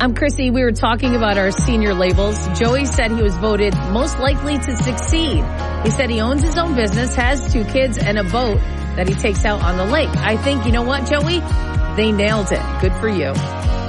Chrissy. We were talking about our senior labels. Joey said he was voted most likely to succeed. He said he owns his own business, has 2 kids, and a boat that he takes out on the lake. I think, you know what, Joey? They nailed it. Good for you.